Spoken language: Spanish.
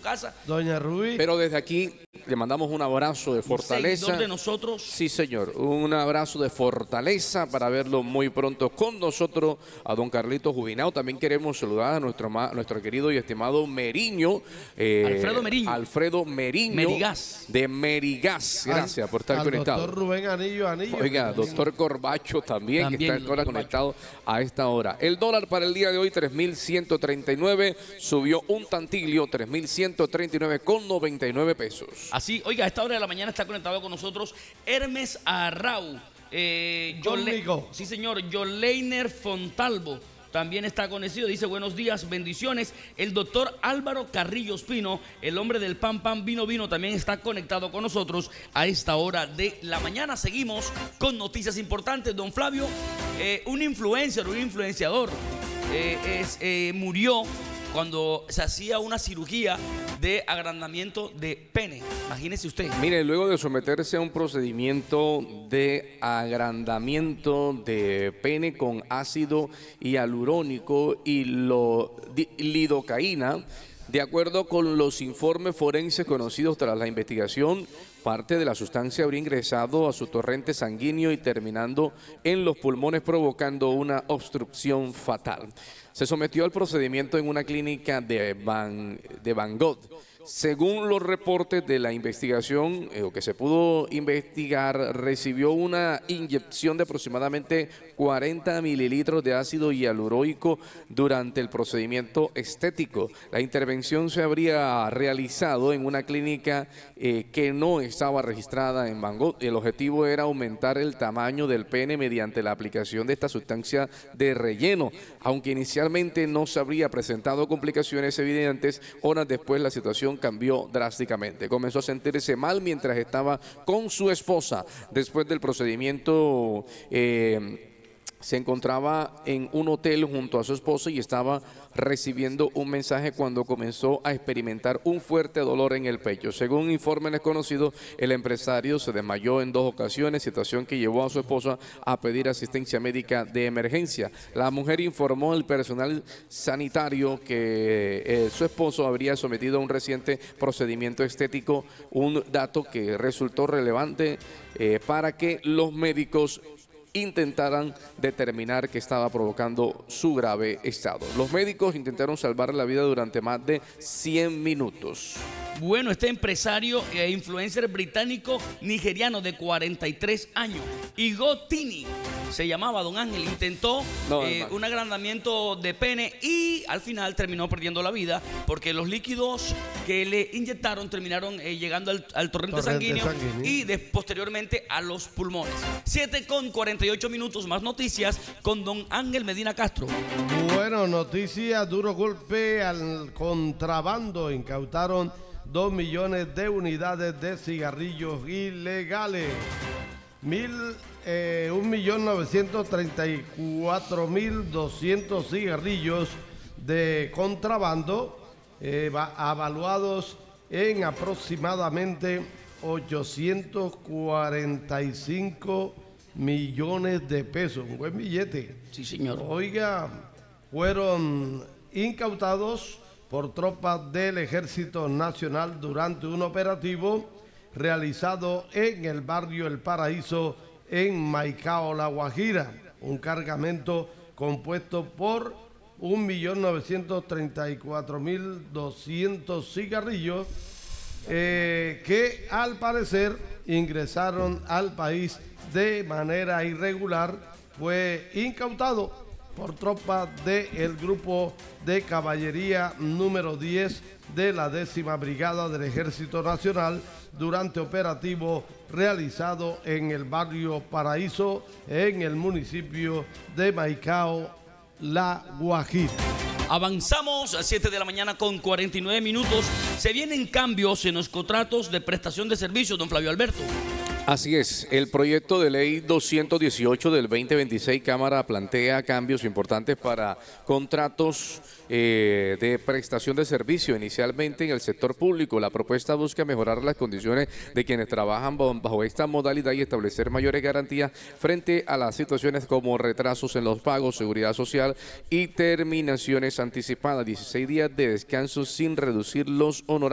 casa. Doña Rubí. Pero desde aquí le mandamos un abrazo de fortaleza. Seguidor de nosotros. Sí, señor. Un abrazo de fortaleza para verlo muy pronto con nosotros a don Carlitos Jubinao. También queremos saludar a nuestro querido y estimado Meriño. Alfredo Meriño. Alfredo Meriño. Merigas. De Merigas. Gracias por estar conectado. Doctor Rubén Anillo. Oiga, doctor Corbacho también que está ahora conectado a esta hora. El dólar para el día de hoy, 3.139. Subió un tantilio, 3.139,99 pesos. Así, oiga, a esta hora de la mañana está conectado con nosotros Hermes Arrau. Conmigo. Sí, señor. Yoleiner Fontalvo también está conocido. Dice, buenos días, bendiciones. El doctor Álvaro Carrillo Espino, el hombre del pan, pan, vino, vino, también está conectado con nosotros a esta hora de la mañana. Seguimos con noticias importantes. Don Flavio, un influenciador, murió cuando se hacía una cirugía de agrandamiento de pene. Imagínese usted. Mire, luego de someterse a un procedimiento de agrandamiento de pene con ácido hialurónico y lidocaína, de acuerdo con los informes forenses conocidos tras la investigación, parte de la sustancia habría ingresado a su torrente sanguíneo y terminando en los pulmones, provocando una obstrucción fatal. Se sometió al procedimiento en una clínica de Van Gogh. Según los reportes de la investigación, que se pudo investigar, recibió una inyección de aproximadamente 40 mililitros de ácido hialurónico durante el procedimiento estético. La intervención se habría realizado en una clínica que no estaba registrada en Van Gogh. El objetivo era aumentar el tamaño del pene mediante la aplicación de esta sustancia de relleno. Aunque inicialmente no se habría presentado complicaciones evidentes, horas después la situación cambió drásticamente. Comenzó a sentirse mal mientras estaba con su esposa. Después del procedimiento, se encontraba en un hotel junto a su esposa y estaba recibiendo un mensaje cuando comenzó a experimentar un fuerte dolor en el pecho. Según informes conocidos, el empresario se desmayó en 2 ocasiones, situación que llevó a su esposa a pedir asistencia médica de emergencia. La mujer informó al personal sanitario que su esposo habría sometido a un reciente procedimiento estético, un dato que resultó relevante para que los médicos intentaran determinar qué estaba provocando su grave estado. Los médicos intentaron salvar la vida durante más de 100 minutos. Bueno, este empresario e influencer británico nigeriano de 43 años, Igotini, se llamaba Don Ángel, intentó un agrandamiento de pene y al final terminó perdiendo la vida porque los líquidos que le inyectaron terminaron llegando al torrente sanguíneo y posteriormente a los pulmones. 7:48 más noticias con Don Ángel Medina Castro. Bueno, noticia, duro golpe al contrabando. Incautaron 2 millones de unidades de cigarrillos ilegales. 1.934.200 cigarrillos de contrabando, avaluados en aproximadamente 845 millones de pesos. Un buen billete. Sí, señor. Oiga, fueron incautados por tropas del Ejército Nacional durante un operativo realizado en el barrio El Paraíso, en Maicao, La Guajira. Un cargamento compuesto por 1.934.200 cigarrillos que al parecer ingresaron al país de manera irregular. Fue incautado por tropas del Grupo de Caballería número 10 de la 10ª Brigada del Ejército Nacional durante operativo realizado en el barrio Paraíso, en el municipio de Maicao, La Guajira. Avanzamos a 7 de la mañana con 49 minutos. Se vienen cambios en los contratos de prestación de servicios, don Flavio Alberto. Así es, el proyecto de ley 218 del 2026 Cámara plantea cambios importantes para contratos de prestación de servicio, inicialmente en el sector público. La propuesta busca mejorar las condiciones de quienes trabajan bajo esta modalidad y establecer mayores garantías frente a las situaciones como retrasos en los pagos, seguridad social y terminaciones anticipadas, 16 días de descanso sin reducir los honorarios.